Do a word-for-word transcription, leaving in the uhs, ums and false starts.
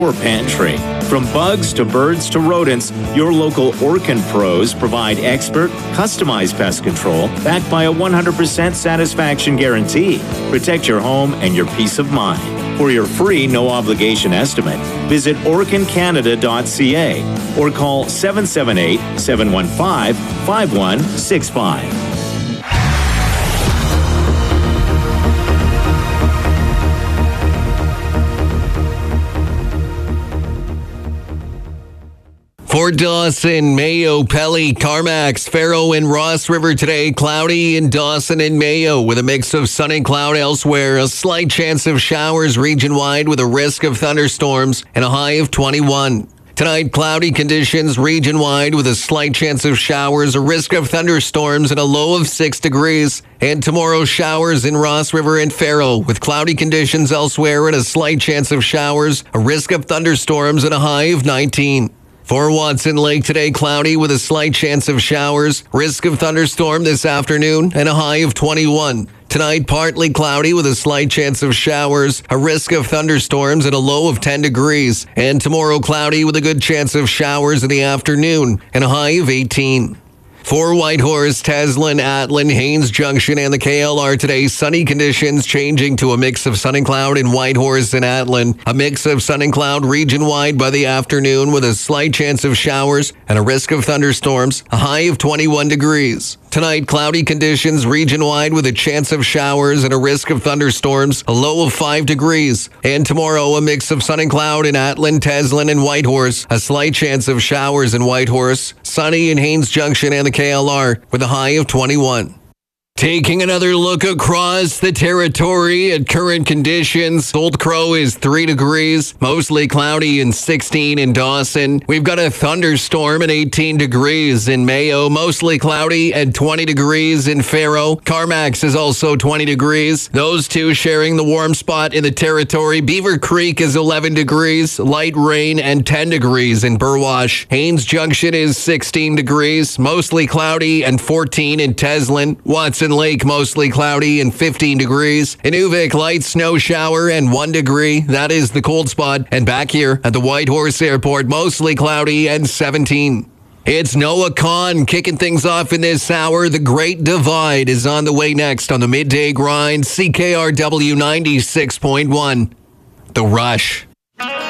or pantry. From bugs to birds to rodents, your local Orkin Pros provide expert, customized pest control backed by a one hundred percent satisfaction guarantee. Protect your home and your peace of mind. For your free, no-obligation estimate, visit orkin canada dot c a or call seven seven eight, seven one five, five one six five. Fort Dawson, Mayo, Pelly, Carmacks, Faro, and Ross River today. Cloudy in Dawson and Mayo with a mix of sun and cloud elsewhere. A slight chance of showers region-wide with a risk of thunderstorms and a high of twenty-one. Tonight, cloudy conditions region-wide with a slight chance of showers, a risk of thunderstorms, and a low of six degrees. And tomorrow, showers in Ross River and Faro with cloudy conditions elsewhere and a slight chance of showers, a risk of thunderstorms, and a high of nineteen. For Watson Lake today, cloudy with a slight chance of showers, risk of thunderstorm this afternoon, and a high of twenty-one. Tonight, partly cloudy with a slight chance of showers, a risk of thunderstorms, and a low of ten degrees. And tomorrow, cloudy with a good chance of showers in the afternoon, and a high of eighteen. For Whitehorse, Teslin, Atlin, Haines Junction, and the K L R today, sunny conditions changing to a mix of sun and cloud in Whitehorse and Atlin. A mix of sun and cloud region-wide by the afternoon with a slight chance of showers and a risk of thunderstorms, a high of twenty-one degrees. Tonight, cloudy conditions region-wide with a chance of showers and a risk of thunderstorms, a low of five degrees. And tomorrow, a mix of sun and cloud in Atlin, Teslin, and Whitehorse. A slight chance of showers in Whitehorse, sunny in Haines Junction and the K L R with a high of twenty-one. Taking another look across the territory at current conditions, Old Crow is three degrees, mostly cloudy and sixteen in Dawson. We've got a thunderstorm at eighteen degrees in Mayo, mostly cloudy and twenty degrees in Faro. Carmacks is also twenty degrees. Those two sharing the warm spot in the territory. Beaver Creek is eleven degrees, light rain and ten degrees in Burwash. Haines Junction is sixteen degrees, mostly cloudy and fourteen in Teslin. Watson Lake, mostly cloudy and fifteen degrees. Inuvik, light snow shower and one degree. That is the cold spot. And back here at the Whitehorse Airport, mostly cloudy and seventeen. It's Noah Kahn kicking things off in this hour. The Great Divide is on the way next on the Midday Grind. C K R W ninety-six point one. The Rush.